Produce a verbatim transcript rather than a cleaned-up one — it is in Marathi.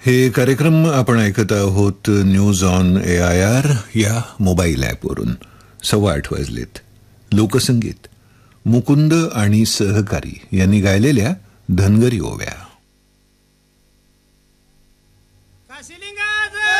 हे कार्यक्रम आपण ऐकत आहोत news on A I R या मोबाईल ॲपवरून. सव्वा आठ वाजलेत. लोकसंगीत मुकुंद आणि सहकारी यांनी गायलेल्या धनगरी ओव्या.